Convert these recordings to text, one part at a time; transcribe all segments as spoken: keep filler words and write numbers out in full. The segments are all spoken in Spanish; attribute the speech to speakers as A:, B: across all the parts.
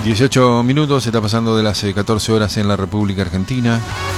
A: dieciocho minutos, se está pasando de las eh, catorce horas en la República Argentina.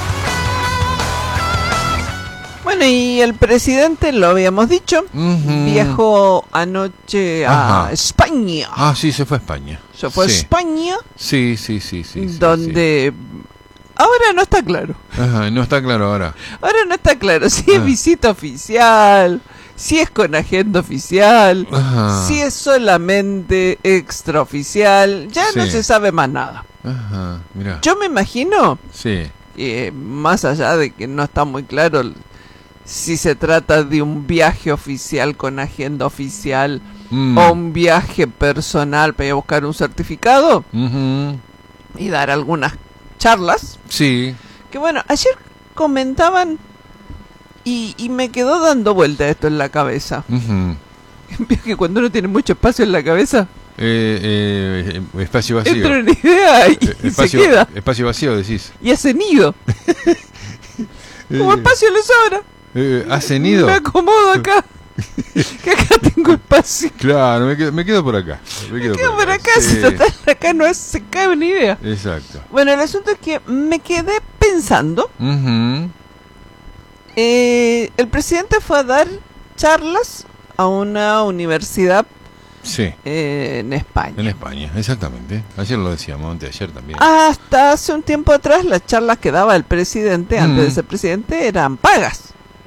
B: Bueno, y el presidente, lo habíamos dicho, uh-huh. viajó anoche a Ajá. España.
A: Ah, sí, se fue a España.
B: Se fue
A: sí.
B: a España.
A: Sí, sí, sí, sí.
B: Donde
A: sí.
B: ahora no está claro.
A: Ajá, no está claro ahora.
B: Ahora no está claro si es ah. visita oficial, si es con agenda oficial, Ajá. si es solamente extraoficial. Ya sí. no se sabe más nada.
A: Ajá, mirá.
B: Yo me imagino
A: sí.
B: que más allá de que no está muy claro si se trata de un viaje oficial con agenda oficial mm. o un viaje personal para ir a buscar un certificado
A: uh-huh.
B: y dar algunas charlas.
A: Sí.
B: Que bueno, ayer comentaban y, y me quedó dando vuelta esto en la cabeza.
A: Uh-huh.
B: Que cuando uno tiene mucho espacio en la cabeza,
A: eh, eh, espacio vacío.
B: entra una idea y,
A: eh, espacio,
B: se queda.
A: Espacio vacío, decís.
B: Y hace nido. Como espacio le sobra.
A: Eh, ¿Has nido?
B: Me acomodo acá. Que acá tengo espacio.
A: Claro, me quedo, me quedo por acá. Me quedo,
B: me quedo
A: por
B: por acá,
A: acá.
B: si sí. total acá no es, se cae una idea.
A: Exacto.
B: Bueno, el asunto es que me quedé pensando.
A: Uh-huh.
B: eh, el presidente fue a dar charlas a una universidad
A: sí.
B: eh, en España.
A: En España, exactamente. Ayer lo decíamos, anteayer también.
B: Hasta hace un tiempo atrás las charlas que daba el presidente, mm. antes de ser presidente, eran pagas.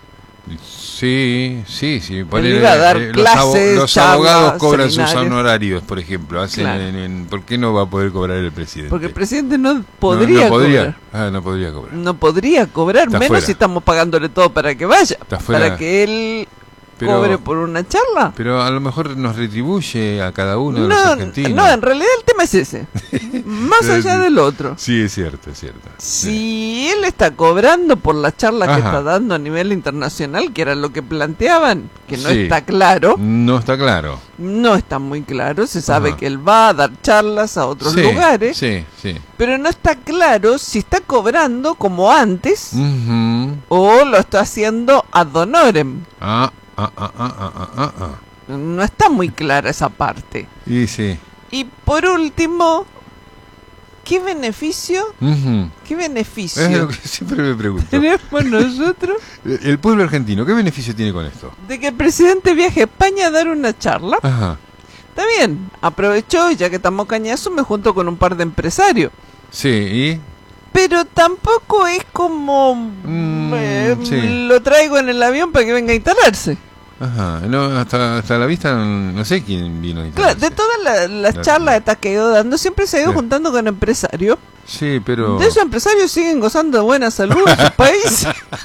A: Sí, sí, sí. Por
B: él iba a dar
A: eh,
B: clases,
A: los, abo- los
B: charlas,
A: abogados cobran
B: seminarios.
A: sus honorarios, por ejemplo. Hacen
B: Claro.
A: en, en, ¿por qué no va a poder cobrar el presidente?
B: Porque el presidente no podría,
A: no, no podría
B: cobrar.
A: Ah, no podría cobrar.
B: No podría cobrar,
A: Está
B: menos
A: fuera.
B: si estamos pagándole todo para que vaya.
A: Está fuera.
B: Para que él
A: pero,
B: cobre por una charla.
A: Pero a lo mejor nos retribuye a cada uno de
B: no,
A: los argentinos.
B: No, en realidad el tema es ese. Más allá del otro.
A: Sí, es cierto, es cierto.
B: Si
A: sí.
B: él está cobrando por las charlas
A: Ajá.
B: que está dando a nivel internacional, que era lo que planteaban, que no
A: sí.
B: está claro.
A: No está claro.
B: No está muy claro. Se sabe
A: Ajá.
B: que él va a dar charlas a otros
A: sí,
B: lugares.
A: Sí, sí.
B: Pero no está claro si está cobrando como antes
A: uh-huh.
B: o lo está haciendo ad honorem.
A: Ah, ah, ah, ah, ah, ah, ah.
B: No está muy clara esa parte.
A: Y sí.
B: Y por último, ¿qué beneficio?
A: Uh-huh.
B: ¿Qué beneficio?
A: Es lo que siempre me pregunto.
B: Tenemos nosotros.
A: El pueblo argentino, ¿qué beneficio tiene con esto?
B: De que el presidente viaje a España a dar una charla.
A: Ajá.
B: Está bien, aprovechó y ya que estamos cañazos me junto con un par de empresarios.
A: Sí, ¿y?
B: Pero tampoco es como
A: mm,
B: eh,
A: sí.
B: lo traigo en el avión para que venga a instalarse.
A: Ajá, no, hasta, hasta la vista no, no sé quién vino a instalarse.
B: Claro, de todas la, las
A: claro.
B: charlas estas que ha ido dando, siempre se ha ido sí. juntando con empresarios.
A: Sí, pero...
B: De esos empresarios siguen gozando de buena salud en su país.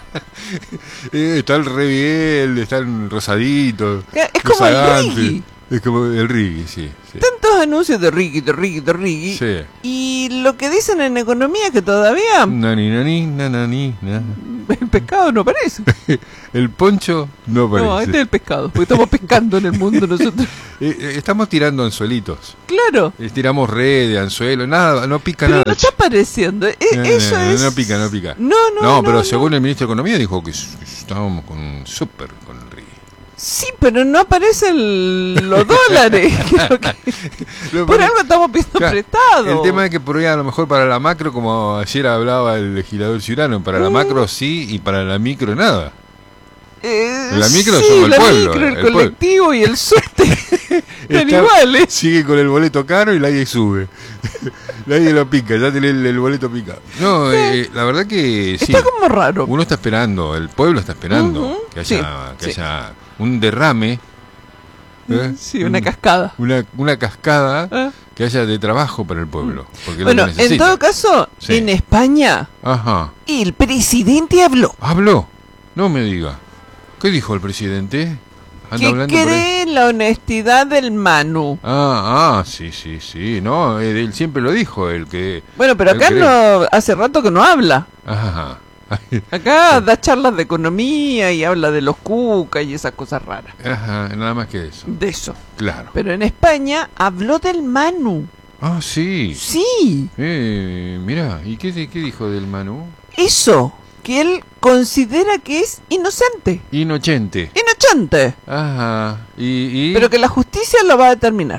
A: eh, están re bien, están rosaditos.
B: Es como el Riggi.
A: Es como el Riggi, sí, sí.
B: Tantos anuncios de Riggi, de Riggi, de Riggi.
A: Sí.
B: Y lo que dicen en economía que todavía...
A: Nani, nani, nanani, na.
B: El pescado no aparece.
A: El poncho no aparece.
B: No, este es el pescado, porque estamos pescando en el mundo nosotros.
A: Eh, eh, estamos tirando anzuelitos.
B: Claro.
A: Eh, tiramos redes, anzuelo, nada, no pica
B: pero
A: nada.
B: No está apareciendo. Eh,
A: no,
B: eso
A: no, no,
B: es...
A: no pica, no pica.
B: No, no,
A: no. No, pero
B: no,
A: según
B: no.
A: el ministro de Economía dijo que, que estábamos con un súper con el Riggi.
B: Sí, pero no aparecen los dólares. Creo que...
A: no,
B: por
A: pero,
B: algo estamos pidiendo
A: claro,
B: prestado.
A: El tema es que por ahí a lo mejor para la macro, como ayer hablaba el legislador Ciurano, para la mm. macro sí y para la micro nada.
B: Eh,
A: la micro
B: sí,
A: somos el
B: la
A: pueblo.
B: Micro, el,
A: el
B: colectivo pueblo. Y el subte están
A: Está,
B: iguales.
A: Sigue con el boleto caro y nadie sube. Nadie lo pica, ya tiene el, el boleto picado. No, sí. eh, la verdad que sí.
B: Está como raro.
A: Uno está esperando, el pueblo está esperando uh-huh. que haya,
B: sí,
A: que
B: sí.
A: haya un derrame.
B: ¿eh? Sí, una un, cascada.
A: Una, una cascada
B: ¿eh?
A: que haya de trabajo para el pueblo. Porque
B: bueno, en todo caso, sí. en España,
A: Ajá.
B: el presidente habló.
A: ¿Habló? No me diga. ¿Qué dijo el presidente?
B: Que cree en la honestidad del Manu.
A: Ah, ah, sí, sí, sí. No, él, él siempre lo dijo, el que...
B: Bueno, pero acá no, hace rato que no habla.
A: Ajá.
B: Acá da charlas de economía y habla de los cucas y esas cosas raras.
A: Ajá, nada más que eso.
B: De eso.
A: Claro.
B: Pero en España habló del Manu.
A: Ah, sí.
B: Sí.
A: Eh, mira, ¿y qué, qué dijo del Manu?
B: Eso, que él considera que es inocente.
A: Inocente.
B: Inocente.
A: Ajá. Y, y...
B: Pero que la justicia lo va a determinar.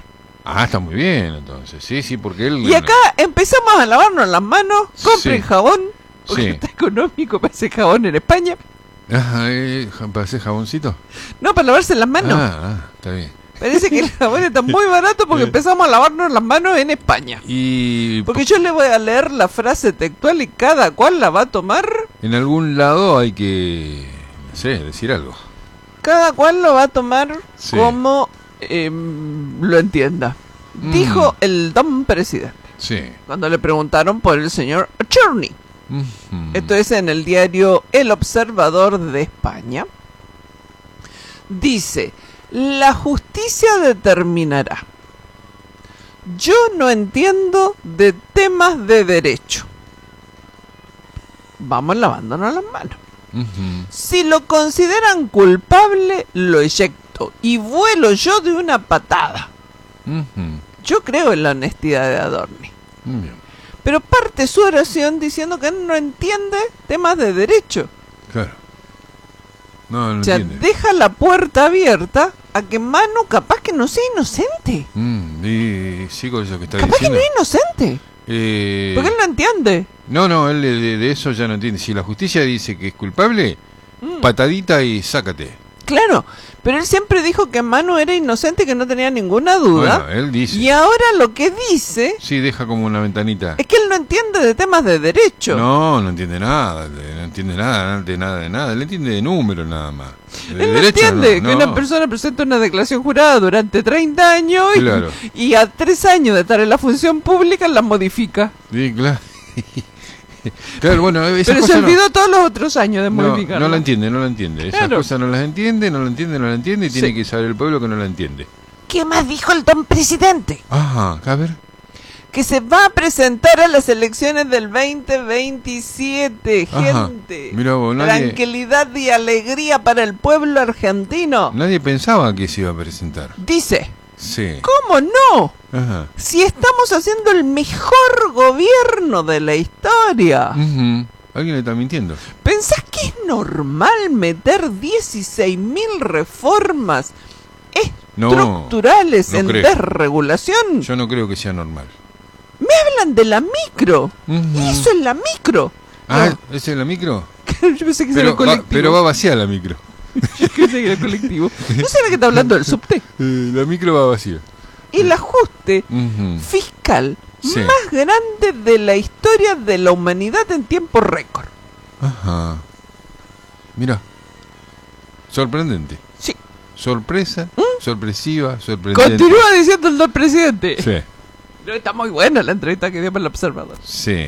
A: Ah, está muy bien, entonces. Sí, sí, porque él...
B: Y acá empezamos a lavarnos las manos, compren
A: Sí.
B: jabón, porque
A: Sí.
B: está económico para ese jabón en España.
A: Ajá, eh, ¿para hacer jaboncito?
B: No, para lavarse las manos.
A: Ah, ah, está bien.
B: Parece que el jabón está muy barato porque empezamos a lavarnos las manos en España.
A: Y
B: Porque yo le voy a leer la frase textual y cada cual la va a tomar.
A: en algún lado hay que, no sé, decir algo.
B: Cada cual lo va a tomar
A: Sí.
B: como em, lo entienda.
A: Mm.
B: Dijo el don presidente
A: Sí.
B: cuando le preguntaron por el señor Cherney.
A: Ujú.
B: Esto es en el diario El Observador de España. Dice: la justicia determinará. Yo no entiendo de temas de derecho. Vamos lavándonos las manos.
A: Ujú.
B: Si lo consideran culpable, lo eyecto y vuelo yo de una patada.
A: Ujú.
B: Yo creo en la honestidad de Adorni.
A: Muy bien.
B: Pero parte su oración diciendo que él no entiende temas de derecho.
A: Claro. No, no
B: O sea,
A: entiende.
B: deja la puerta abierta a que Manu capaz que no sea inocente.
A: Mm, y sí, con eso que está
B: Capaz que
A: diciendo.
B: no es inocente.
A: Eh,
B: Porque él no entiende.
A: no, no, él de, de- de eso ya no entiende. Si la justicia dice que es culpable,
B: Mm,
A: patadita y sácate.
B: claro, pero él siempre dijo que Manu era inocente y que no tenía ninguna duda.
A: Bueno, él dice.
B: Y ahora lo que dice
A: Sí, deja como una ventanita.
B: es que él no entiende de temas de derecho.
A: No, no entiende nada, le- no entiende nada de nada de nada, él entiende de números nada más. De
B: Él no
A: derecho,
B: entiende
A: no,
B: que
A: no.
B: una persona presenta una declaración jurada durante treinta años y,
A: Claro.
B: y a tres años de estar en la función pública la modifica.
A: Sí, claro. Claro, bueno, esas
B: Pero se
A: cosas no-
B: olvidó todos los otros años de
A: no,
B: modificar.
A: no la entiende, no la entiende. Esas
B: Claro.
A: cosas no las entiende, no la entiende, no la entiende y tiene
B: Sí.
A: que saber el pueblo que no la entiende.
B: ¿Qué más dijo el don presidente?
A: Ajá, a ver.
B: Que se va a presentar a las elecciones del veinte veintisiete,
A: Ajá.
B: gente.
A: Mirá vos, nadie-
B: Tranquilidad y alegría para el pueblo argentino.
A: Nadie pensaba que se iba a presentar.
B: Dice,
A: Sí.
B: ¿cómo no?
A: Ajá.
B: Si estamos haciendo el mejor gobierno de la historia.
A: Ujú. Alguien le está mintiendo.
B: ¿Pensás que es normal meter dieciséis mil reformas
A: No,
B: estructurales
A: no
B: en
A: creo.
B: desregulación?
A: Yo no creo que sea normal.
B: Me hablan de la micro.
A: Ujú.
B: Y eso es la micro.
A: Ah,
B: No,
A: ¿esa es la micro?
B: yo pensé que era
A: Pero
B: el
A: va,
B: colectivo.
A: pero va vacía la micro.
B: Yo pensé que era el colectivo. ¿No será que está hablando del subte?
A: Eh, la micro va vacía.
B: El ajuste
A: Ujú.
B: fiscal
A: Sí.
B: más grande de la historia de la humanidad en tiempo récord.
A: Ajá. Mira. Sorprendente.
B: Sí.
A: Sorpresa, sorpresiva, sorprendente.
B: Continúa diciendo el don presidente.
A: Sí,
B: No, está muy buena la entrevista que dio para el observador.
A: sí.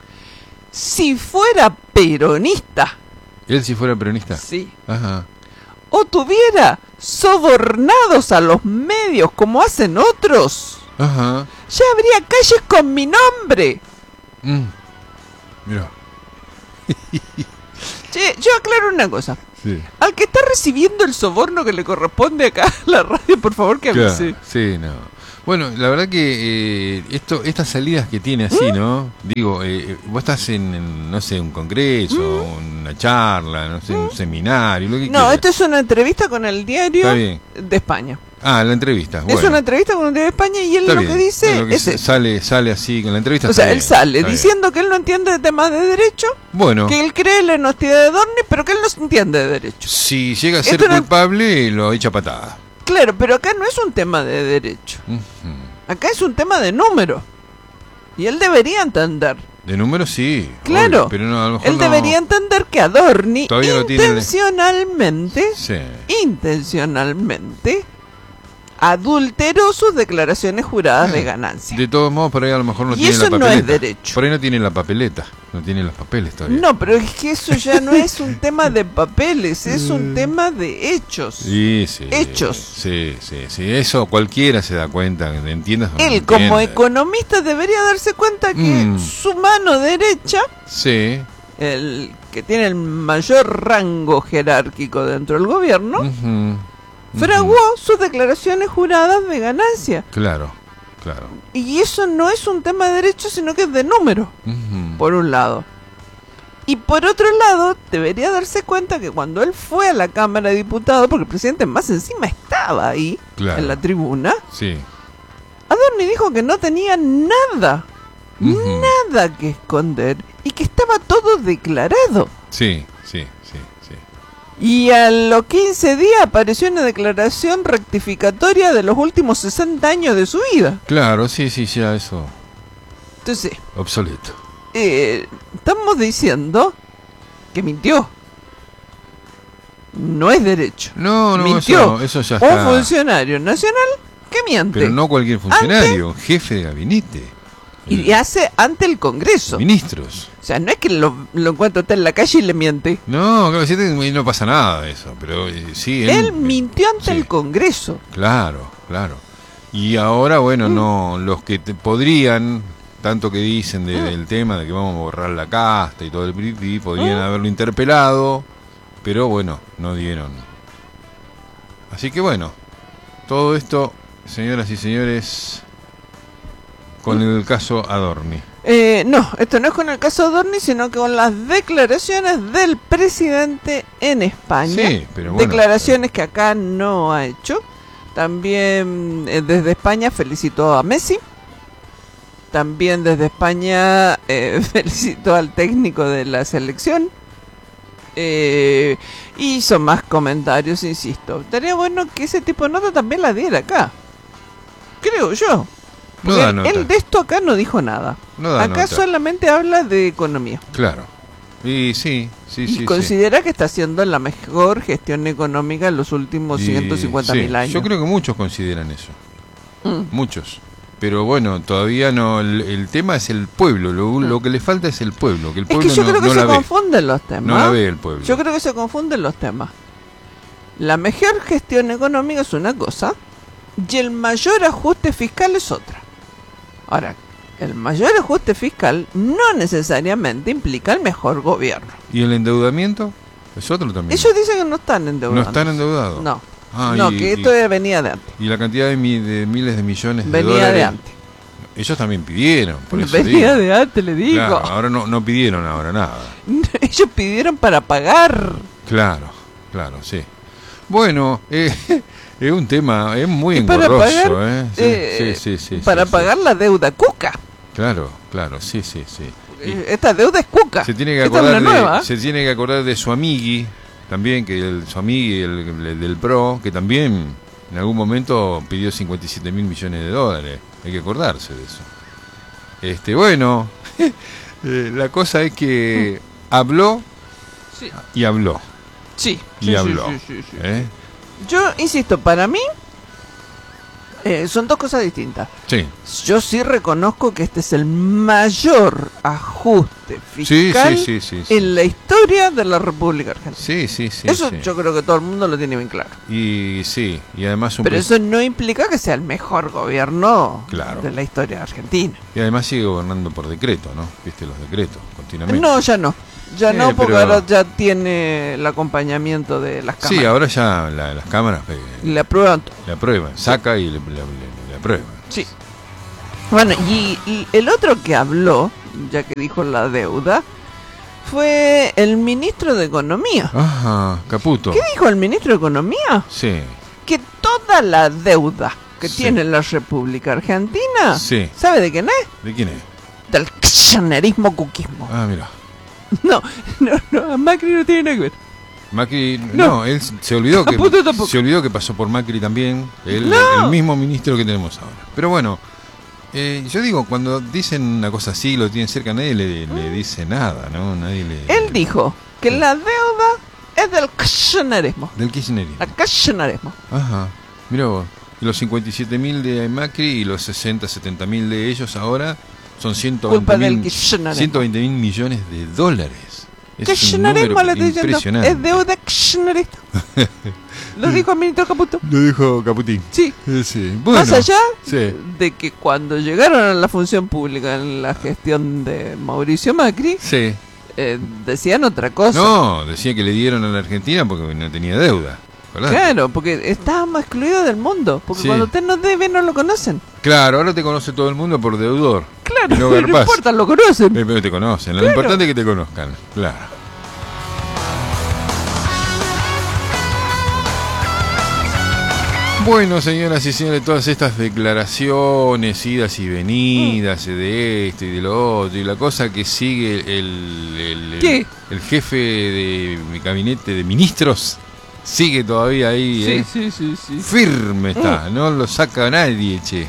B: Si fuera peronista,
A: Él si fuera peronista.
B: sí,
A: Ajá.
B: o tuviera sobornados a los medios como hacen otros,
A: Ajá.
B: ya habría calles con mi nombre.
A: Mm. Mira.
B: Che, yo aclaro una cosa.
A: Sí.
B: Al que está recibiendo el soborno que le corresponde acá a la radio, por favor que
A: Claro,
B: avise.
A: sí, no. Bueno, la verdad que eh, esto, estas salidas que tiene así, ¿no? Digo, eh, vos estás en, en, no sé, un congreso, una charla, no sé, un seminario, lo que
B: No,
A: quieras.
B: esto es una entrevista con el diario
A: Está bien.
B: de España.
A: Ah, la entrevista.
B: Es
A: Bueno,
B: una entrevista con el diario de España y él
A: está
B: lo
A: bien.
B: que dice
A: Lo que
B: es
A: sa-
B: eso.
A: sale, sale así con la entrevista.
B: O
A: está
B: sea, él
A: bien,
B: sale
A: está bien.
B: diciendo que él no entiende de temas de derecho,
A: Bueno,
B: que él cree en la honestidad de Adorni, pero que él no entiende de derecho.
A: si llega a ser
B: Esto no-
A: culpable, lo echa patada.
B: Claro, pero acá no es un tema de derecho.
A: Ujú.
B: Acá es un tema de número. Y él debería entender.
A: De número sí.
B: Claro.
A: obvio, pero no, a lo mejor
B: Él
A: no-
B: debería entender que Adorni
A: Todavía no tiene-
B: intencionalmente,
A: Sí.
B: intencionalmente, adulteró sus declaraciones juradas de
A: Eh,
B: ganancia.
A: De todos modos, por ahí a lo mejor no
B: Y
A: tiene
B: eso
A: la
B: no
A: papeleta.
B: es derecho.
A: Por ahí no tiene la papeleta. No tiene los papeles todavía.
B: No, pero es que eso ya no es un tema de papeles, es un tema de hechos.
A: Sí, sí.
B: Hechos.
A: Sí, sí, sí. Eso cualquiera se da cuenta. ¿Entiendas o no
B: Él como
A: entiendas?
B: economista debería darse cuenta que
A: Mm.
B: su mano derecha,
A: Sí.
B: el que tiene el mayor rango jerárquico dentro del gobierno,
A: Ujú,
B: fraguó
A: ujú.
B: sus declaraciones juradas de ganancia.
A: Claro, claro.
B: Y eso no es un tema de derecho, sino que es de número,
A: Ujú.
B: por un lado. Y por otro lado, debería darse cuenta que cuando él fue a la Cámara de Diputados, porque el presidente más encima estaba ahí,
A: Claro.
B: en la tribuna,
A: Sí.
B: Adorni dijo que no tenía nada, uh-huh. nada que esconder y que estaba todo declarado.
A: Sí, sí, sí, sí.
B: Y a los quince días apareció una declaración rectificatoria de los últimos sesenta años de su vida.
A: Claro, sí, sí, ya eso.
B: Entonces,
A: obsoleto.
B: Eh, estamos diciendo que mintió. No es derecho.
A: No, no,
B: mintió.
A: Eso, eso ya está.
B: Un funcionario nacional que miente.
A: Pero no cualquier funcionario, ante... jefe de gabinete.
B: Y el... hace ante el Congreso.
A: Ministros.
B: O sea, no es que lo, lo encuentra usted en la calle y le miente.
A: No, claro, sí, no pasa nada de eso. Pero eh, sí.
B: Él, él mintió ante sí. el Congreso.
A: Claro, claro. Y ahora, bueno, mm. no, los que te podrían, tanto que dicen de, mm. del tema de que vamos a borrar la casta y todo el brindis, podrían mm. haberlo interpelado. Pero bueno, no dieron. Así que bueno, todo esto, señoras y señores, con el caso Adorni.
B: Eh, no, esto no es con el caso Adorni, sino que con las declaraciones del presidente en España.
A: Sí, pero bueno,
B: declaraciones
A: pero...
B: que acá no ha hecho. También eh, desde España felicitó a Messi. También desde España eh, felicitó al técnico de la selección. Eh, hizo más comentarios, insisto. Estaría bueno que ese tipo de nota también la diera acá. Creo yo.
A: No da
B: él,
A: nota.
B: él de esto acá no dijo nada.
A: No da
B: acá
A: nota.
B: solamente habla de economía.
A: Claro. Y sí, sí,
B: y
A: sí.
B: considera
A: sí.
B: que está haciendo la mejor gestión económica en los últimos y, ciento cincuenta mil sí, años.
A: Yo creo que muchos consideran eso.
B: Mm.
A: Muchos. Pero bueno, todavía no. El, el tema es el pueblo. Lo, mm. lo que le falta es el pueblo. Que el pueblo
B: es que yo
A: no,
B: creo que
A: no
B: se
A: la
B: confunden
A: ve.
B: los temas.
A: No la ve el pueblo.
B: Yo creo que se confunden los temas. La mejor gestión económica es una cosa y el mayor ajuste fiscal es otra. Ahora, el mayor ajuste fiscal no necesariamente implica el mejor gobierno.
A: ¿Y el endeudamiento? Es otro también.
B: Ellos dicen que no están endeudados.
A: ¿No están endeudados?
B: No.
A: Ah,
B: no,
A: y,
B: que
A: y,
B: esto venía de antes.
A: Y la cantidad de, mi, de miles de millones
B: venía
A: de dólares.
B: Venía de antes.
A: Ellos también pidieron, por eso
B: venía
A: digo.
B: de antes, le digo.
A: Claro, ahora no, no pidieron ahora nada.
B: Ellos pidieron para pagar.
A: Claro, claro, sí. Bueno, eh, es un tema, es muy
B: para
A: engorroso,
B: pagar,
A: ¿eh? Sí,
B: eh,
A: sí, sí, sí,
B: para
A: sí,
B: pagar
A: sí.
B: la deuda cuca.
A: Claro, claro, sí, sí, sí.
B: Y esta deuda es cuca.
A: Se tiene que acordar, de, nueva. se tiene que acordar de su amigui, también, que el, su amigui, el, el del PRO, que también en algún momento pidió cincuenta y siete mil millones de dólares. Hay que acordarse de eso. Este, bueno, eh, la cosa es que habló
B: sí.
A: y habló.
B: Sí.
A: Y
B: sí,
A: habló.
B: Sí, sí, sí, sí.
A: ¿Eh?
B: Yo insisto, para mí eh, son dos cosas distintas.
A: Sí.
B: Yo sí reconozco que este es el mayor ajuste fiscal
A: sí, sí, sí, sí, sí.
B: en la historia de la República Argentina.
A: Sí, sí, sí.
B: Eso
A: sí.
B: yo creo que todo el mundo lo tiene bien claro.
A: Y sí, y además un
B: Pero eso no implica que sea el mejor gobierno
A: claro.
B: de la historia argentina.
A: Y además sigue gobernando por decreto, ¿no? Viste los decretos continuamente.
B: No, ya no. Ya
A: sí,
B: no, porque
A: pero...
B: ahora ya tiene el acompañamiento de las cámaras.
A: Sí, ahora ya la, las cámaras eh,
B: le aprueban todo.
A: Le aprueban, saca y le, le, le, le aprueban.
B: Sí. Bueno, y, y el otro que habló, ya que dijo la deuda, fue el ministro de Economía.
A: Ajá, Caputo.
B: ¿Qué dijo el ministro de Economía?
A: Sí.
B: Que toda la deuda que
A: sí.
B: tiene la República Argentina,
A: sí.
B: ¿sabe de quién es?
A: ¿De quién es?
B: Del kirchnerismo cuquismo.
A: Ah, mira.
B: No, no, no, Macri no tiene nada que ver.
A: Macri, no, no él se olvidó que se olvidó que pasó por Macri también, el,
B: no.
A: el mismo ministro que tenemos ahora. Pero bueno, eh, yo digo, cuando dicen una cosa así, lo tienen cerca, nadie le, le dice nada, ¿no? Nadie le.
B: Él dijo que sí. la deuda es del kirchnerismo.
A: Del kirchnerismo.
B: El kirchnerismo.
A: Ajá. Mira vos, y los cincuenta y siete mil de Macri y los sesenta, setenta mil de ellos ahora son ciento veinte mil millones de dólares. Es
B: kirchnerismo,
A: un número impresionante.
B: Es deuda kirchnerista. Lo dijo el ministro Caputo.
A: Lo dijo Caputín.
B: Sí.
A: sí. Bueno,
B: Más allá
A: sí.
B: de que cuando llegaron a la función pública en la gestión de Mauricio Macri,
A: sí.
B: eh, decían otra cosa.
A: No, decían que le dieron a la Argentina porque no tenía deuda. ¿verdad?
B: Claro, porque estábamos excluidos del mundo. Porque sí. cuando usted no debe, no lo conocen.
A: Claro, ahora te conoce todo el mundo por deudor.
B: Claro, no, no importa, lo conocen.
A: Pero te conocen, claro. Lo importante es que te conozcan. Claro. Bueno, señoras y señores, todas estas declaraciones, idas y venidas de esto y de lo otro, y la cosa que sigue el, el,
B: ¿Qué?
A: el, el jefe de mi gabinete de ministros, sigue todavía ahí,
B: Sí,
A: ¿eh?
B: sí, sí, sí.
A: Firme está, no lo saca nadie, che.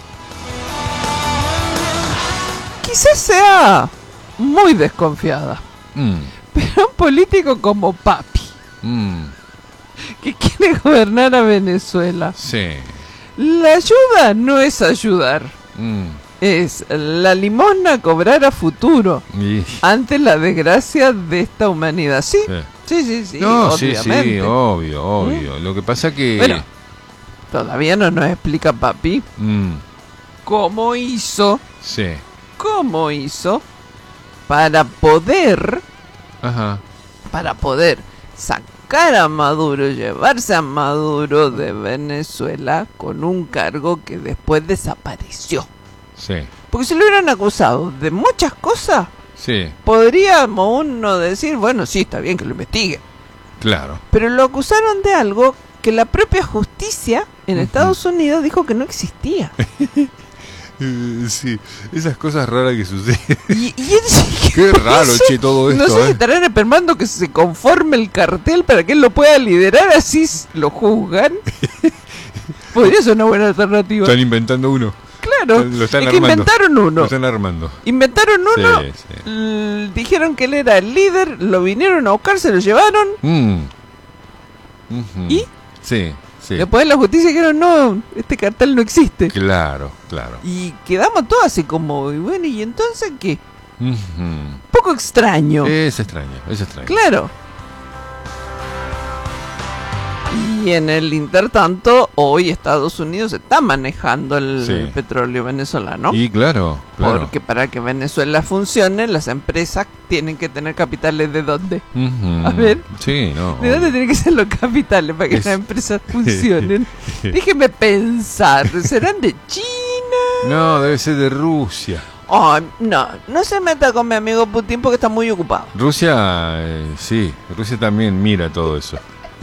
B: Quizás sea muy desconfiada,
A: Mm,
B: pero un político como Papi,
A: mm,
B: que quiere gobernar a Venezuela,
A: sí.
B: la ayuda no es ayudar,
A: Mm,
B: es la limosna a cobrar a futuro
A: y-
B: ante la desgracia de esta humanidad. Sí,
A: sí.
B: sí, sí, sí,
A: No, sí, sí,
B: obviamente.
A: obvio, obvio. Lo que pasa que...
B: Bueno, todavía no nos explica Papi
A: Mm,
B: cómo hizo,
A: sí.
B: cómo hizo para poder,
A: Ajá.
B: para poder sacar a Maduro, llevarse a Maduro de Venezuela con un cargo que después desapareció.
A: Sí,
B: Porque si lo hubieran acusado de muchas cosas,
A: sí,
B: podríamos uno decir, bueno, sí, está bien que lo investiguen.
A: claro.
B: Pero lo acusaron de algo que la propia justicia en
A: Ujú.
B: Estados Unidos dijo que no existía.
A: Eh, sí, esas cosas raras que suceden.
B: Y, y él dice,
A: Qué
B: por
A: raro,
B: eso,
A: che, todo
B: no
A: esto,
B: sé si
A: eh.
B: estarán esperando que se conforme el cartel para que él lo pueda liderar, así s- lo juzgan. Podría ser una buena alternativa.
A: Están inventando uno.
B: Claro,
A: lo están
B: es que
A: armando.
B: inventaron
A: Lo
B: uno.
A: están armando.
B: Inventaron uno,
A: Sí, sí.
B: l- dijeron que él era el líder, lo vinieron a buscar, se lo llevaron.
A: Mm. Ujú.
B: ¿Y?
A: Sí, sí.
B: Después la justicia dijeron, no, este cartel no existe.
A: Claro, claro.
B: Y quedamos todos así como, y bueno, ¿y entonces qué?
A: Ujú.
B: Poco extraño.
A: Es extraño, es extraño.
B: Claro. Y en el intertanto, hoy Estados Unidos está manejando el
A: Sí.
B: petróleo venezolano.
A: Y claro, claro.
B: Porque para que Venezuela funcione, las empresas tienen que tener capitales de dónde.
A: Ujú.
B: A ver.
A: Sí, no.
B: ¿De dónde tienen que ser los capitales para que
A: Es-
B: las empresas funcionen? Déjeme pensar, ¿serán de China?
A: No, debe ser de Rusia.
B: Ay, no, no se meta con mi amigo Putin porque está muy ocupado.
A: Rusia, eh, sí, Rusia también mira todo eso.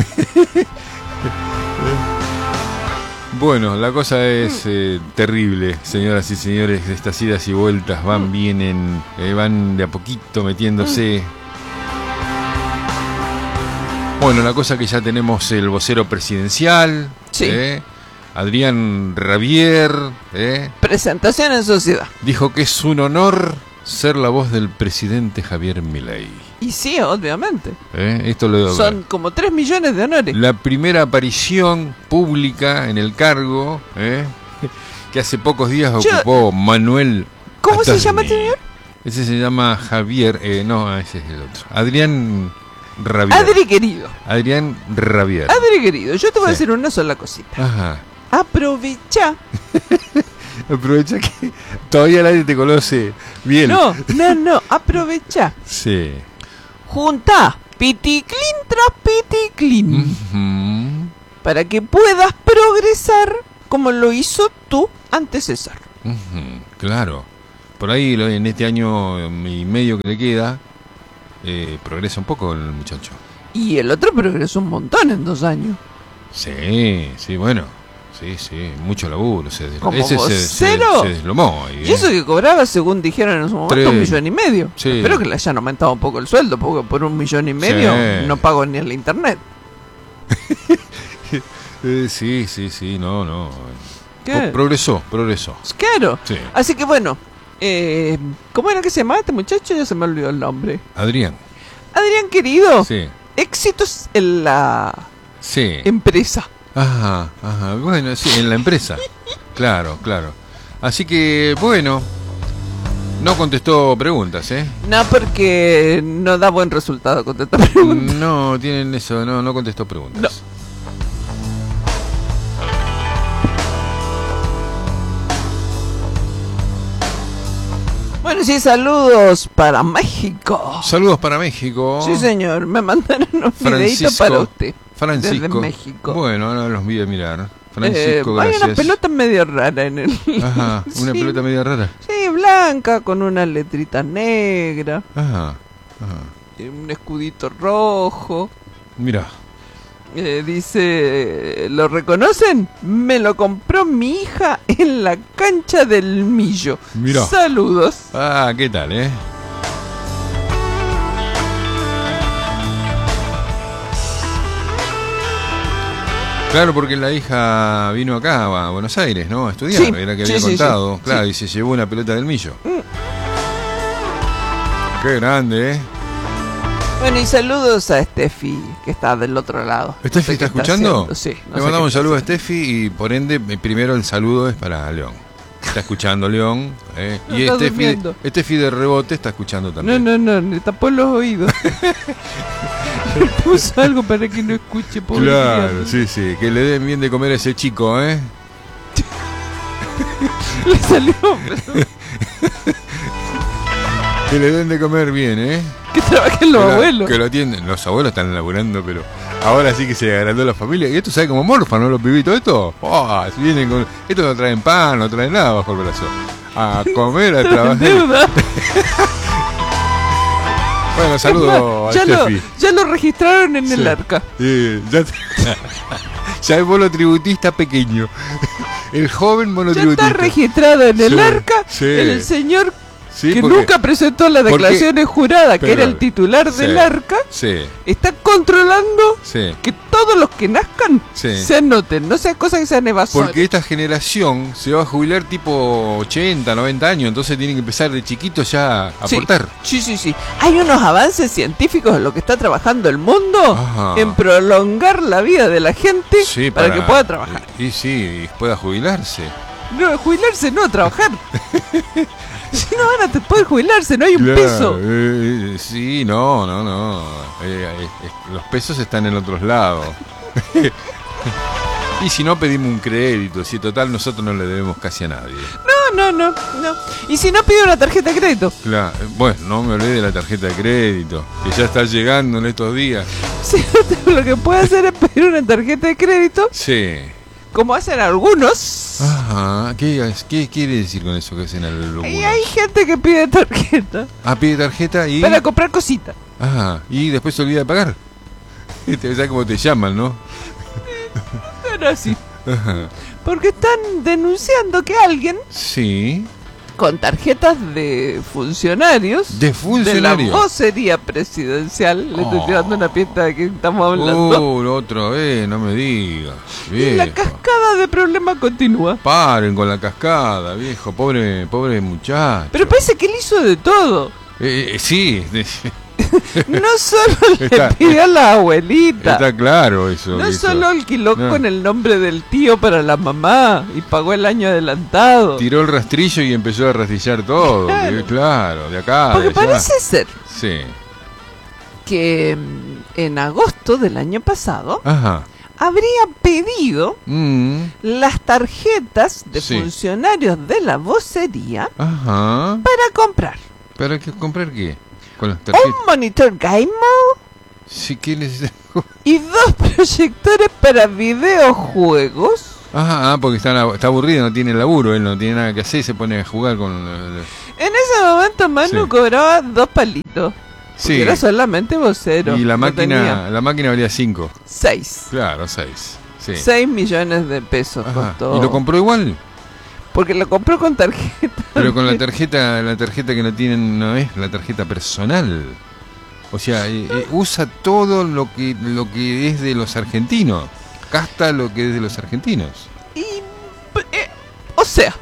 A: Bueno, la cosa es eh, terrible, señoras y señores. Estas idas y vueltas van, vienen, eh, van de a poquito metiéndose. Bueno, la cosa que ya tenemos el vocero presidencial,
B: Sí.
A: eh, Adrián Rabier, eh,
B: Presentación en sociedad.
A: dijo que es un honor ser la voz del presidente Javier Milei.
B: Y sí, obviamente.
A: Eh, esto lo
B: Son como tres millones de honores.
A: la primera aparición pública en el cargo, ¿eh? que hace pocos días
B: Yo-
A: ocupó Manuel.
B: ¿Cómo se
A: Atasni.
B: llama este señor?
A: Ese se llama Javier, eh, no, ese es el otro. Adrián Rabier.
B: Adri querido.
A: Adrián Rabier.
B: Adri querido, yo te voy a
A: Sí.
B: decir una sola cosita.
A: Ajá.
B: Aprovecha.
A: Aprovecha que todavía nadie te conoce bien.
B: No, no, no, aprovecha.
A: Sí.
B: Junta piticlin tras piticlin.
A: Ujú,
B: Para que puedas progresar como lo hizo tu antecesor.
A: ujú, claro. Por ahí lo- en este año y medio que le queda, eh, progresa un poco el muchacho.
B: Y el otro progresó un montón en dos años.
A: Sí, sí, bueno. Sí, sí, mucho laburo. Se des-
B: ¿Como
A: ese se, se,
B: vocero?
A: se deslomó ahí,
B: Y
A: ¿eh?
B: eso que cobraba, según dijeron en su momento,
A: Tres.
B: un millón y medio.
A: Sí.
B: Espero que le hayan aumentado un poco el sueldo, porque por un millón y medio
A: Sí.
B: no pago ni el internet.
A: Eh, sí, sí, sí, no, no.
B: ¿Qué?
A: Pro- progresó, progresó.
B: Claro.
A: Sí.
B: Así que bueno, eh, ¿cómo era que se llamaba este muchacho? Ya se me olvidó el nombre.
A: Adrián.
B: Adrián querido,
A: Sí,
B: éxitos en la
A: sí.
B: empresa.
A: Ajá, ajá. Bueno, sí, en la empresa. Claro, claro. Así que, bueno, no contestó preguntas, ¿eh?
B: No, porque no da buen resultado contestar preguntas.
A: No, tienen eso, no, no contestó preguntas.
B: No. Bueno, sí, saludos para México.
A: Saludos para México.
B: Sí, señor, me mandaron un videito
A: Francisco.
B: para usted.
A: Francisco.
B: Desde México.
A: Bueno, ahora los voy a mirar.
B: Eh,
A: Francisco,
B: hay
A: gracias.
B: una pelota medio rara en el...
A: Ajá, una
B: Sí.
A: pelota media rara.
B: Sí, blanca, con una letrita negra,
A: Ajá, ajá.
B: y un escudito rojo.
A: Mira.
B: Eh, dice, ¿lo reconocen? Me lo compró mi hija en la cancha del Millo.
A: Mirá.
B: Saludos.
A: Ah, ¿qué tal, eh? Claro, porque la hija vino acá a Buenos Aires, ¿no? A estudiar,
B: Sí,
A: era que
B: sí,
A: había
B: sí,
A: contado.
B: sí,
A: Claro,
B: sí.
A: y se llevó una pelota del Millo.
B: Mm.
A: Qué grande, ¿eh?
B: Bueno, y saludos a Steffi, que está del otro lado.
A: ¿Steffi
B: No sé
A: está
B: qué
A: escuchando?
B: haciendo, sí. no
A: Le
B: sé
A: mandamos
B: qué
A: un
B: está
A: saludo a
B: haciendo.
A: Steffi y por ende, eh, primero el saludo es para León. Está escuchando León. Eh,
B: No,
A: y
B: está
A: Steffi,
B: durmiendo.
A: Steffi de rebote está escuchando
B: No,
A: también.
B: no, no, le tapó los oídos. Le puso algo para que no escuche, pobre
A: Claro,
B: criado.
A: sí, sí. Que le den bien de comer a ese chico, ¿eh?
B: Le salió, pero
A: Que le den de comer bien, ¿eh?
B: que trabajen los
A: que, la-
B: abuelos.
A: que lo atienden. Los abuelos están laburando, pero ahora sí que se agrandó la familia. ¿Y esto sabe cómo morfan, no, los pibitos? ¿Esto? Oh, si vienen con... Esto no traen pan, no traen nada bajo el brazo. A comer, a trabajar.
B: Deuda.
A: Bueno, saludo a
B: ya, lo,
A: Steffi.
B: ya lo registraron en
A: Sí.
B: el arca.
A: Sí, ya, ya el monotributista pequeño. El joven
B: Ya
A: monotributista.
B: está registrado en el
A: Sí,
B: arca
A: sí.
B: el señor
A: Sí,
B: que
A: porque-
B: nunca presentó las
A: porque-
B: declaraciones juradas, que
A: pero-
B: era el titular
A: sí.
B: del arca,
A: Sí,
B: está controlando
A: sí.
B: que todos los que nazcan
A: Sí.
B: se anoten, no sean cosas que sean evasores.
A: Porque esta generación se va a jubilar tipo ochenta, noventa años, entonces tienen que empezar de chiquitos ya a
B: Sí,
A: aportar.
B: sí, sí, sí. Hay unos avances científicos en lo que está trabajando el mundo
A: Ajá.
B: en prolongar la vida de la gente
A: Sí,
B: para, que pueda trabajar.
A: Y, y sí, y pueda jubilarse.
B: No, jubilarse, no, trabajar. Si no van a te- poder jubilarse, no hay un
A: Claro,
B: peso.
A: eh, sí, no, no, no. Eh, eh, eh, los pesos están en otros lados. Y si no, pedimos un crédito. Si total, nosotros no le debemos casi a nadie.
B: No, no, no, no. Y si no pide una tarjeta de crédito.
A: Claro, bueno, no me olvidé de la tarjeta de crédito, que ya está llegando en estos días.
B: Si lo que puede hacer es pedir una tarjeta de crédito,
A: Sí.
B: como hacen algunos.
A: Ajá, ¿qué, qué quiere decir con eso que hacen al
B: Y hay gente que pide tarjeta
A: Ah, pide tarjeta y...
B: para comprar cositas.
A: Ajá, y después se olvida de pagar. Te ves cómo te llaman, ¿no?
B: Pero así.
A: Ajá.
B: Porque están denunciando que alguien
A: Sí,
B: con tarjetas de funcionarios
A: de
B: de la
A: funcionario.
B: vocería presidencial, le estoy
A: Oh.
B: tirando una pista de que estamos hablando,
A: Uh, otra vez, no me digas.
B: y la
A: Viejo.
B: cascada de problemas continúa.
A: Paren con la cascada, viejo, pobre, pobre muchacho.
B: Pero parece que él hizo de todo.
A: Eh, eh, sí,
B: No solo le
A: Está-
B: pidió a la abuelita,
A: está claro eso.
B: no
A: que hizo.
B: solo alquiló
A: No.
B: con el nombre del tío para la mamá y pagó el año adelantado.
A: Tiró el rastrillo y empezó a rastrillar todo.
B: Claro.
A: que- Claro, de acá.
B: Porque
A: de allá.
B: parece ser
A: Sí.
B: que mm, en agosto del año pasado
A: Ajá.
B: habría pedido
A: Mm,
B: las tarjetas de
A: Sí.
B: funcionarios de la vocería
A: ajá.
B: para comprar
A: ¿Para qué comprar qué? Con las tarjetas.
B: un monitor gamer
A: Sí, ¿qué necesitas?
B: y dos proyectores para videojuegos.
A: Ajá, ah, porque está, está aburrido, no tiene laburo, él no tiene nada que hacer y se pone a jugar con... eh,
B: En ese momento Manu
A: Sí.
B: cobraba dos palitos.
A: Sí.
B: Porque era solamente vocero.
A: Y la
B: no
A: máquina,
B: tenía
A: la máquina valía cinco.
B: seis.
A: Claro, seis. Sí.
B: Seis millones de pesos
A: Ajá.
B: costó.
A: ¿Y lo compró igual?
B: Porque lo compró con tarjeta.
A: Pero con la tarjeta, la tarjeta que no tienen, no es la tarjeta personal. O sea, eh, eh, usa todo lo que lo que es de los argentinos. Gasta lo que es de los argentinos.
B: Y, eh, o sea,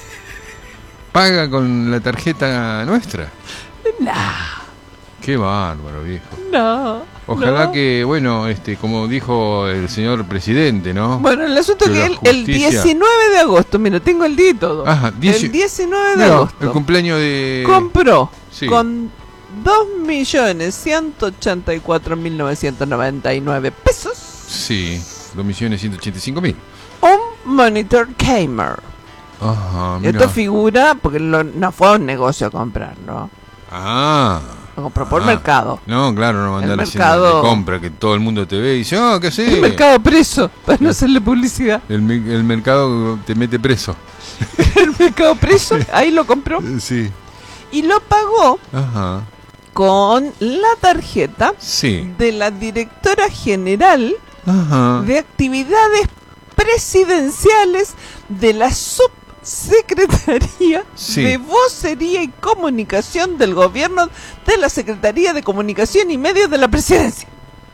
A: Paga con la tarjeta nuestra.
B: nah,
A: Qué bárbaro, viejo.
B: no.
A: Ojalá
B: no.
A: que, bueno, este, como dijo el señor presidente, ¿no?
B: Bueno, el asunto es
A: Que
B: que
A: la
B: él, el
A: justicia-
B: diecinueve de agosto, mira, tengo el día y todo.
A: Ajá, dieci-
B: el diecinueve de
A: Mira,
B: agosto
A: el cumpleaños de...
B: compró
A: Sí.
B: con dos millones ciento ochenta y cuatro mil novecientos noventa y nueve pesos
A: Sí, dos millones ciento ochenta y cinco mil.
B: un monitor gamer.
A: Ajá, mira.
B: Esto figura porque lo- no fue un negocio comprarlo.
A: Ah.
B: Lo compró por
A: Ah.
B: mercado.
A: No, claro, no andar
B: El
A: haciendo
B: mercado-
A: de compra que todo el mundo te ve y dice, oh, ¿qué haces?
B: El mercado preso, para no hacerle publicidad.
A: El, me- el mercado te mete preso.
B: El mercado preso, ahí lo compró
A: Sí.
B: y lo pagó
A: Ajá.
B: con la tarjeta
A: Sí.
B: de la directora general
A: Ajá.
B: de actividades presidenciales de la Subsecretaría
A: Sí.
B: de Vocería y Comunicación del Gobierno de la Secretaría de Comunicación y Medios de la Presidencia.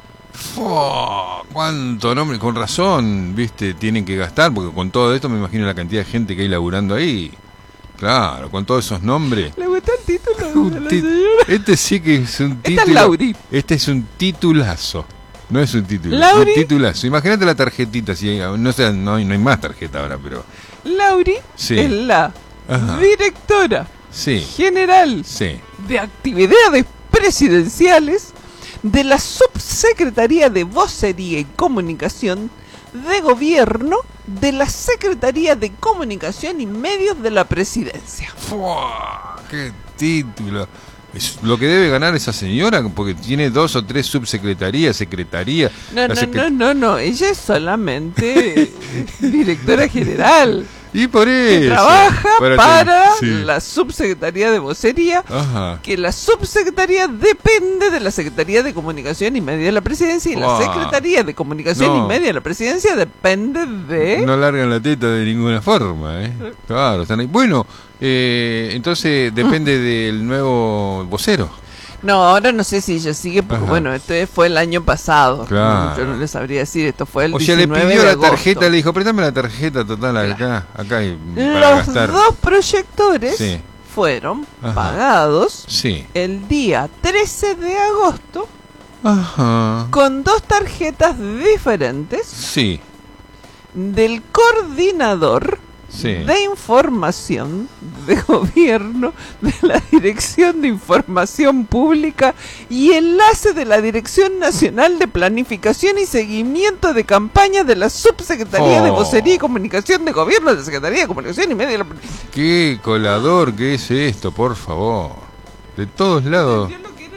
A: Oh, cuánto nombre, con razón, viste, tienen que gastar, porque con todo esto me imagino la cantidad de gente que hay laburando ahí. Claro, con todos esos nombres.
B: ¿Le gustó el título de
A: Un
B: la
A: ti-
B: señora?
A: Este sí que es un
B: Esta
A: título.
B: es Lauri.
A: Este es un titulazo. No es un título,
B: Lauri.
A: un titulazo. Imagínate la tarjetita, si hay- no sé, no hay, no hay más tarjeta ahora, pero
B: Lauri
A: Sí.
B: es la
A: Ajá.
B: directora
A: sí,
B: general
A: sí.
B: de actividades presidenciales de la Subsecretaría de Vocería y Comunicación de Gobierno de la Secretaría de Comunicación y Medios de la Presidencia.
A: Fua, ¡Qué título! Es lo que debe ganar esa señora, porque tiene dos o tres subsecretarías, secretaría.
B: No,
A: la
B: no,
A: secre-
B: no, no, no, ella es solamente directora general.
A: Y por
B: Que
A: eso.
B: trabaja
A: para
B: para
A: ten- sí.
B: la Subsecretaría de Vocería,
A: Ajá.
B: que la Subsecretaría depende de la Secretaría de Comunicación y Media de la Presidencia, y la
A: Wow.
B: Secretaría de Comunicación
A: No.
B: y Media de la Presidencia depende de...
A: No largan la teta de ninguna forma, ¿eh? Claro, están ahí. Bueno, eh, entonces depende del nuevo vocero.
B: No, ahora no sé si ella sigue, porque
A: Ajá.
B: bueno, esto fue el año pasado.
A: Claro.
B: Yo no le sabría decir, esto fue el
A: O sea, le
B: diecinueve
A: pidió
B: de
A: la
B: agosto.
A: tarjeta, le dijo, préstame la tarjeta total acá, acá hay para
B: Los
A: gastar.
B: dos proyectores
A: Sí.
B: fueron
A: Ajá.
B: pagados
A: Sí.
B: el día trece de agosto
A: Ajá.
B: con dos tarjetas diferentes
A: Sí.
B: del coordinador
A: Sí.
B: de información de gobierno de la Dirección de Información Pública y enlace de la Dirección Nacional de Planificación y Seguimiento de Campaña de la Subsecretaría
A: Oh.
B: de Vocería y Comunicación de Gobierno de la Secretaría de Comunicación y Medio de la...
A: Qué colador que es esto, por favor. De todos lados.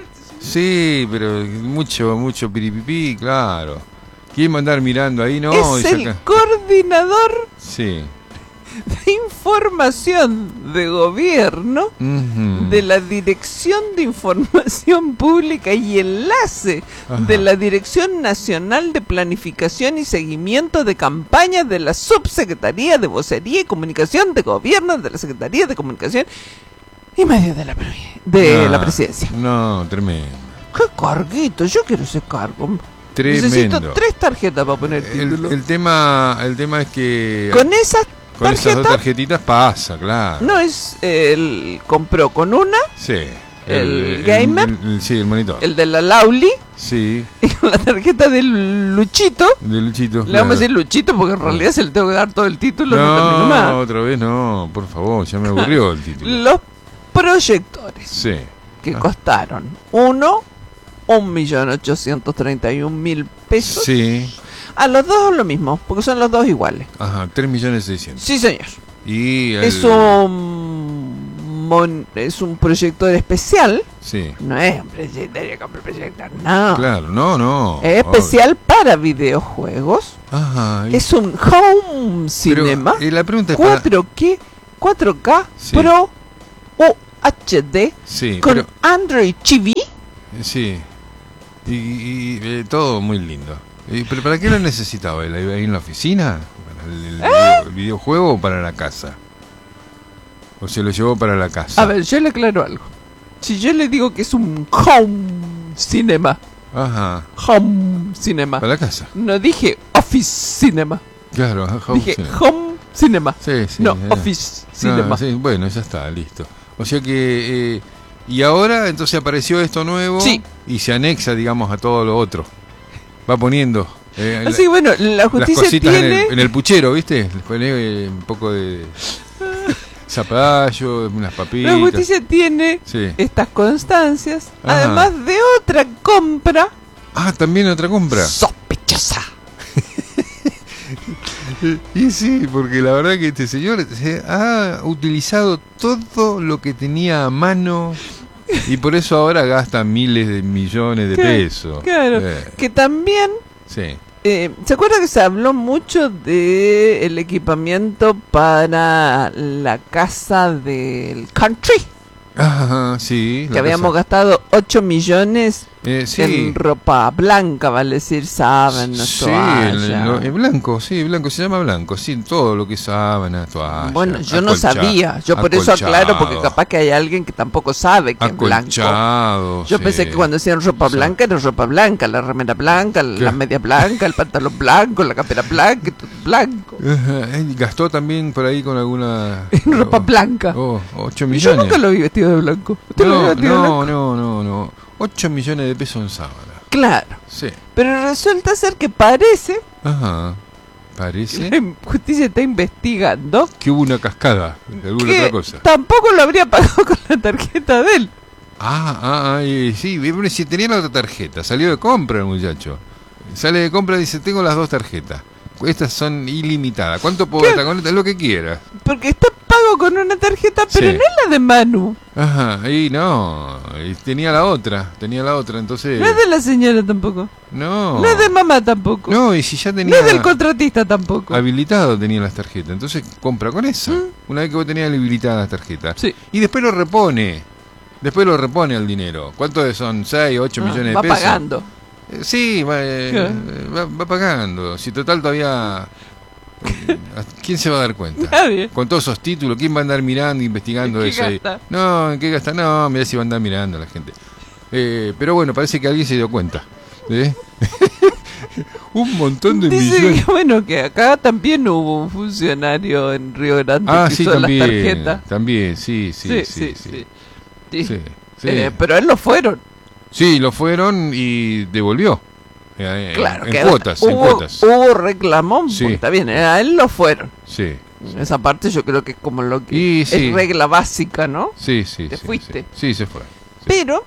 A: Sí, pero mucho, mucho piripipí, claro. ¿Quién va a andar mirando ahí? No,
B: es
A: y
B: el
A: saca-
B: coordinador
A: Sí.
B: de información de gobierno
A: Ujú.
B: de la Dirección de Información Pública y enlace
A: Ajá.
B: de la Dirección Nacional de Planificación y Seguimiento de Campañas de la Subsecretaría de Vocería y Comunicación de Gobierno de la Secretaría de Comunicación y Medio de la, pre- de
A: Ah,
B: la Presidencia.
A: No, tremendo.
B: ¡Qué carguito! Yo quiero ese cargo.
A: Tremendo.
B: Necesito tres tarjetas para poner
A: El,
B: título.
A: el tema, el tema es que
B: Con esas
A: con esas dos
B: tarjetas,
A: tarjetitas pasa, claro.
B: no es, el compró con una,
A: Sí.
B: el gamer,
A: el- el- sí, el monitor.
B: el de la Lauli,
A: Sí,
B: y con la tarjeta del Luchito.
A: de Luchito.
B: Le vamos a decir Luchito porque en realidad se le tengo que dar todo el título, no, termino
A: No,
B: más.
A: otra vez no, por favor, ya me aburrió el título.
B: Los proyectores
A: Sí.
B: que
A: Ah.
B: costaron uno, un millón ochocientos treinta y un mil pesos.
A: Sí.
B: A los dos lo mismo, porque son los dos iguales.
A: Ajá, tres millones seiscientos.
B: Sí, señor.
A: Y el-
B: Es un mon- es un proyector especial.
A: Sí.
B: No es un proyector, un proyector, no.
A: Claro, no, no.
B: Es especial para videojuegos.
A: obvio. Ajá. y-
B: Es un home
A: pero,
B: cinema.
A: eh, la pregunta es para...
B: cuatro K, cuatro K
A: Sí.
B: Pro U H D
A: Sí,
B: con
A: pero...
B: Android T V.
A: Sí. Y, y- eh, todo muy lindo. Y- ¿Pero para qué lo necesitaba? ¿Él ahí en la oficina? ¿Para el, el video- el videojuego o para la casa? ¿O se lo llevó para la casa?
B: A ver, yo le aclaro algo. Si yo le digo que es un home cinema,
A: Ajá.
B: home cinema,
A: Para la casa.
B: no dije office cinema,
A: Claro. home
B: dije
A: cinema.
B: home cinema,
A: Sí, sí.
B: no
A: eh.
B: office
A: No,
B: cinema.
A: sí, bueno, ya está, listo. O sea que... eh, y ahora entonces apareció esto nuevo
B: Sí.
A: y se anexa, digamos, a todo lo otro. Va poniendo... eh,
B: Así que bueno, la
A: las
B: justicia
A: cositas en
B: tiene...
A: el, en el puchero, ¿viste? Le pone eh, un poco de zapallo, unas papitas.
B: La justicia tiene
A: Sí.
B: estas constancias,
A: Ajá.
B: además de otra compra
A: Ah, también otra compra.
B: sospechosa.
A: Y sí, porque la verdad que este señor se ha utilizado todo lo que tenía a mano y por eso ahora gasta miles de millones de
B: Claro,
A: pesos.
B: Claro,
A: Eh,
B: que también...
A: sí.
B: Eh, ¿Se acuerda que se habló mucho de el equipamiento para la casa del country?
A: Ajá, sí.
B: Que
A: la
B: habíamos
A: cosa-
B: gastado ocho millones
A: Eh, sí.
B: En ropa blanca, vale decir, sábanas,
A: Sí,
B: toalla.
A: el, lo- el blanco, sí, blanco, se llama blanco, sí, todo lo que es sábana, toalla.
B: Bueno, yo no
A: acolcha-
B: sabía, yo por eso aclaro, porque
A: acolchado,
B: capaz que hay alguien que tampoco sabe que es blanco.
A: acolchado,
B: Yo
A: sí.
B: pensé que cuando decían ropa
A: Sí.
B: blanca era ropa blanca, la remera blanca, la
A: Claro.
B: media blanca, el pantalón blanco, la campera blanca, y todo blanco.
A: Ajá, eh, gastó también por ahí con alguna...
B: En ropa
A: oh,
B: blanca.
A: Oh, ocho
B: Y yo
A: millones.
B: nunca lo vi vestido de blanco. ¿Usted lo vio
A: No,
B: vestido de blanco?
A: no, no, no, no. ocho millones de pesos en sábana.
B: Claro.
A: Sí.
B: Pero resulta ser que parece
A: Ajá.
B: que
A: Parece
B: la justicia está investigando
A: que hubo una cascada de alguna
B: que
A: otra cosa.
B: tampoco lo habría pagado con la tarjeta de él.
A: Ah, ah, ah, eh, sí, bueno, si tenía la otra tarjeta, salió de compra el muchacho. Sale de compra y dice, tengo las dos tarjetas. Estas son ilimitadas. ¿Cuánto puedo
B: ¿Qué?
A: gastar con esta? Lo que quiera.
B: Porque está pago con una tarjeta, pero
A: Sí.
B: no es la de Manu.
A: Ajá, y no, y tenía la otra, tenía la otra, entonces...
B: No es de la señora tampoco.
A: No.
B: No es de mamá tampoco.
A: No, y si ya
B: No
A: tenía...
B: es del contratista tampoco.
A: habilitado tenía las tarjetas, entonces compra con esa.
B: Mm.
A: Una vez que vos tenías habilitadas las tarjetas.
B: Sí.
A: Y después lo repone. Después lo repone el dinero. ¿Cuánto son? seis, ocho
B: Ah,
A: millones de
B: va
A: pesos.
B: pagando.
A: Eh, Sí, va, eh,
B: ¿Qué?
A: va, va pagando. Si total todavía... eh, ¿Quién se va a dar cuenta?
B: Nadie.
A: Con todos esos títulos, ¿quién va a andar mirando, investigando
B: ¿En qué
A: eso ahí?
B: gasta?
A: No, ¿en qué gasta? No, mirá si va a andar mirando la gente. Eh, pero bueno, parece que alguien se dio cuenta. ¿Eh? Un montón de
B: Dice
A: millones.
B: que bueno, que acá también hubo un funcionario en Río Grande
A: Ah,
B: que
A: sí,
B: hizo
A: también.
B: las tarjetas.
A: También, sí, sí, sí. Sí,
B: sí.
A: sí.
B: Sí.
A: Sí, sí.
B: Eh, pero él lo fueron.
A: Sí, lo fueron y devolvió. Eh, en-
B: Claro,
A: en,
B: que
A: cuotas,
B: hubo,
A: en cuotas.
B: hubo reclamón,
A: Sí.
B: porque está bien, eh, a él lo fueron.
A: Sí,
B: Esa parte yo creo que es como lo que
A: Y
B: es
A: sí.
B: regla básica, ¿no?
A: sí, sí.
B: Te
A: sí,
B: fuiste.
A: Sí, sí, se fue. Sí.
B: Pero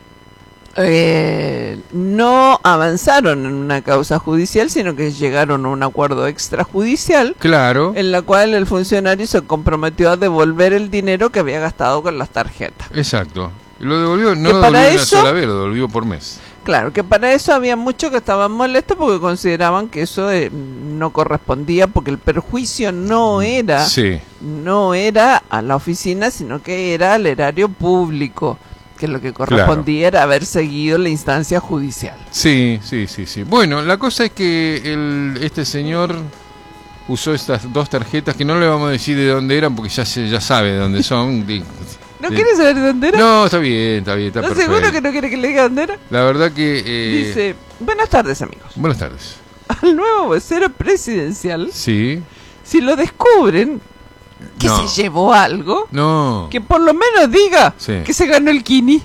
B: eh, no avanzaron en una causa judicial, sino que llegaron a un acuerdo extrajudicial
A: Claro,
B: en la cual el funcionario se comprometió a devolver el dinero que había gastado con las tarjetas.
A: exacto. Y lo devolvió, no
B: Que
A: lo
B: para
A: devolvió
B: eso-
A: una sola vez, lo devolvió por mes.
B: Claro, que para eso había muchos que estaban molestos porque consideraban que eso eh, no correspondía, porque el perjuicio no era
A: Sí,
B: no era a la oficina, sino que era al erario público, que lo que correspondía era haber seguido la instancia judicial.
A: sí, sí, sí, sí. Bueno, la cosa es que el, este señor usó estas dos tarjetas que no le vamos a decir de dónde eran porque ya se, ya sabe de dónde son. De-
B: ¿No
A: de-
B: quieres saber de dónde era?
A: No, está bien, está bien, está
B: ¿Estás
A: perfecto.
B: seguro que no quiere que le diga dónde era?
A: La verdad que... eh,
B: Dice, buenas tardes amigos.
A: Buenas tardes.
B: Al nuevo vocero presidencial,
A: Sí.
B: si lo descubren que
A: No.
B: se llevó algo,
A: No.
B: que por lo menos diga
A: Sí.
B: que se ganó el Kini.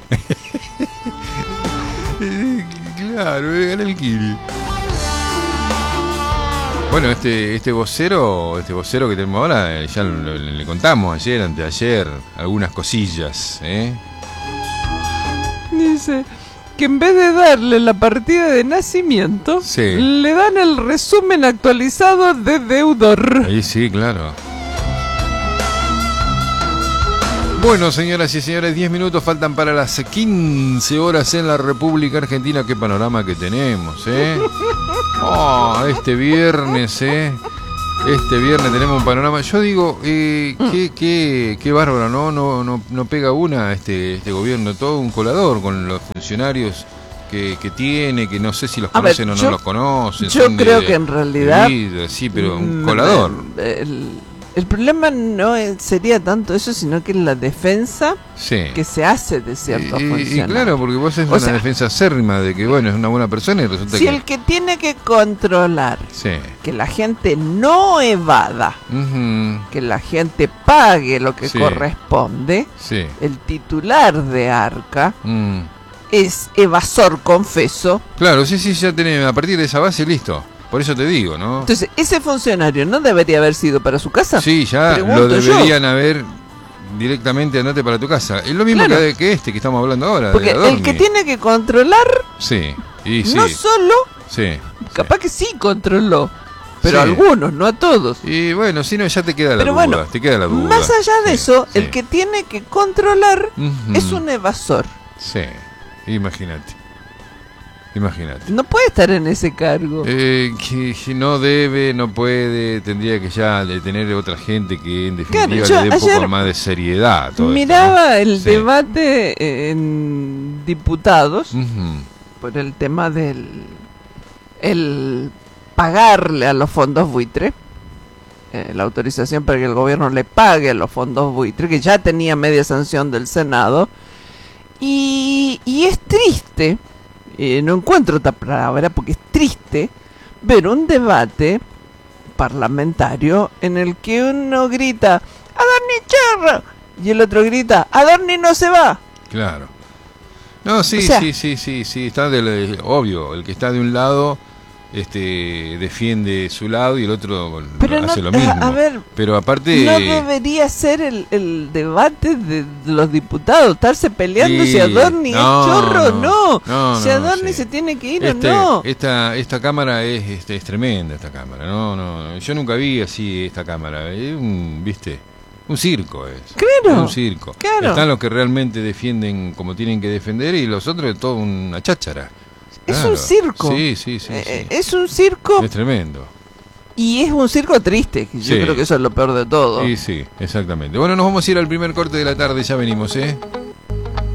A: Eh, Claro, eh, gana el Kiri. Bueno, este este vocero, este vocero que tenemos ahora, eh, ya lo- le, le contamos ayer, anteayer, algunas cosillas, ¿eh?
B: Dice que en vez de darle la partida de nacimiento,
A: Sí.
B: le dan el resumen actualizado de deudor.
A: Ahí sí, claro. Bueno, señoras y señores, diez minutos faltan para las quince horas en la República Argentina. Qué panorama que tenemos, ¿eh? Oh, este viernes, ¿eh? Este viernes tenemos un panorama. Yo digo, eh, qué, qué, qué bárbaro, ¿no? No, no, no pega una este, este gobierno, todo un colador con los funcionarios que, que tiene, que no sé si los
B: A ver,
A: conocen o
B: yo-
A: no los conocen.
B: yo
A: son de-
B: creo que en
A: de
B: realidad,
A: vida, sí, pero un
B: Mm,
A: colador.
B: El, el problema no es- sería tanto eso, sino que la defensa
A: Sí.
B: que se hace de ciertos
A: Y- y, y
B: funcionarios.
A: claro, porque vos es
B: O
A: una
B: sea,
A: defensa acérrima de que, bueno, es una buena persona y resulta
B: si
A: que...
B: el que tiene que controlar
A: Sí.
B: que la gente no evada,
A: Ujú.
B: que la gente pague lo que
A: Sí.
B: corresponde,
A: Sí.
B: el titular de Arca
A: Mm.
B: es evasor confeso.
A: Claro, sí, sí, ya tenés, a partir de esa base, listo. Por eso te digo, ¿no?
B: Entonces, ¿ese funcionario no debería haber sido para su casa?
A: Sí, ya
B: Pregunto
A: lo
B: yo.
A: deberían haber directamente andate para tu casa. Es lo mismo
B: Claro.
A: que, que este que estamos hablando ahora. de
B: Porque el
A: Adorni.
B: que tiene que controlar,
A: Sí, y sí,
B: no solo,
A: sí.
B: capaz que sí controló, pero
A: Sí.
B: algunos, no a todos.
A: Y bueno, si no, ya te queda la
B: Pero
A: duda.
B: bueno,
A: te queda la duda.
B: Más allá de
A: Sí,
B: eso,
A: sí.
B: el que tiene que controlar
A: Ujú.
B: es un evasor.
A: Sí, imagínate. Imagínate.
B: No puede estar en ese cargo.
A: Eh, que, que no debe, no puede, tendría que ya de tener otra gente que en definitiva
B: Claro,
A: le dé un
B: ayer
A: poco más de seriedad a todo
B: miraba
A: esto, ¿no?
B: el
A: Sí.
B: debate en diputados
A: Ujú.
B: por el tema del el pagarle a los fondos buitre, eh, la autorización para que el gobierno le pague a los fondos buitre, que ya tenía media sanción del Senado, y, y es triste, eh, no encuentro otra palabra porque es triste ver un debate parlamentario en el que uno grita ¡Adorni Cherra! Y el otro grita ¡Adorni no se va!
A: Claro. No, sí,
B: O sea,
A: sí, sí, sí, sí, está del, obvio, el que está de un lado este defiende su lado y el otro
B: pero
A: hace
B: no,
A: lo mismo.
B: a ver,
A: pero aparte
B: no debería ser el, el debate de los diputados, estarse peleando
A: Sí,
B: si Adorni
A: no,
B: es chorro o no,
A: no,
B: si
A: no,
B: Adorni
A: sí.
B: se tiene que ir
A: Este,
B: o no.
A: esta esta cámara es este, es tremenda esta cámara. No, no, yo nunca vi así esta cámara. Es un, ¿viste? Un circo es.
B: Claro,
A: Es un circo.
B: claro.
A: Están los que realmente defienden como tienen que defender y los otros es todo una cháchara.
B: Es
A: Claro.
B: un circo.
A: Sí, sí, sí,
B: Eh,
A: sí.
B: Es un circo
A: Es tremendo.
B: y es un circo triste. Yo
A: Sí.
B: creo que eso es lo peor de todo.
A: Sí, sí, exactamente. Bueno, nos vamos a ir al primer corte de la tarde, ya venimos, ¿eh?